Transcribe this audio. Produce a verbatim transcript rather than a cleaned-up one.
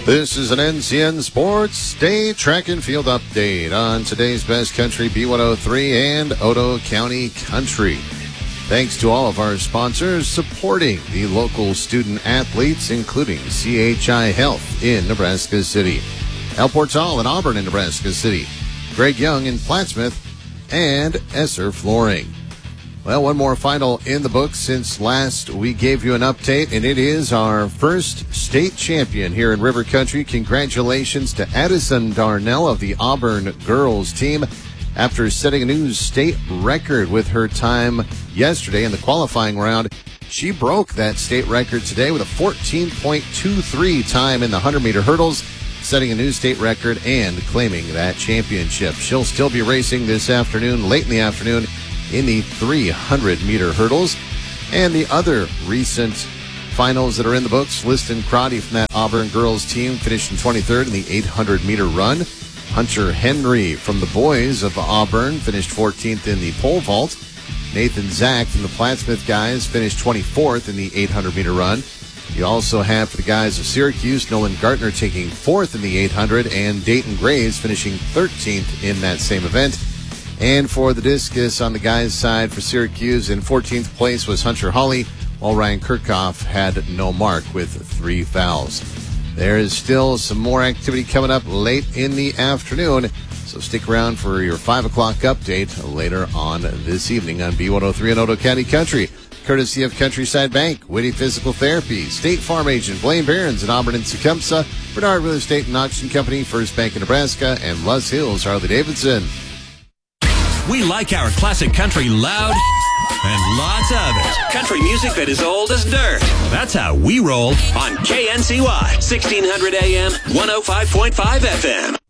This is an N C N Sports Day Track and Field update on today's Best Country B one oh three and Otoe County Country. Thanks to all of our sponsors supporting the local student athletes, including C H I Health in Nebraska City, El Portal in Auburn in Nebraska City, Greg Young in Plattsmouth, and Esser Flooring. Well, one more final in the books since last we gave you an update, and it is our first state champion here in River Country. Congratulations to Addison Darnell of the Auburn girls team after setting a new state record with her time yesterday in the qualifying round. She broke that state record today with a fourteen point two three time in the one hundred meter hurdles, setting a new state record and claiming that championship. She'll still be racing this afternoon, late in the afternoon, in the three hundred meter hurdles. And the other recent finals that are in the books, Liston Crotty from that Auburn girls team finished in twenty-third in the eight hundred meter run. Hunter Henry from the boys of Auburn finished fourteenth in the pole vault. Nathan Zach from the Plattsmouth guys finished twenty-fourth in the eight hundred meter run. You also have for the guys of Syracuse, Nolan Gartner taking fourth in the eight hundred, and Dayton Graves finishing thirteenth in that same event. And for the discus on the guys' side for Syracuse, in fourteenth place was Hunter Hawley, while Ryan Kirchhoff had no mark with three fouls. There is still some more activity coming up late in the afternoon, so stick around for your five o'clock update later on this evening on B one oh three and Otoe County Country, courtesy of Countryside Bank, Whitty Physical Therapy, State Farm Agent Blaine Barons in Auburn and Tecumseh, Bernard Real Estate and Auction Company, First Bank in Nebraska, and Luz Hills Harley-Davidson. We like our classic country loud and lots of it. Country music that is old as dirt. That's how we roll on K N C Y, sixteen hundred A M, one oh five point five F M.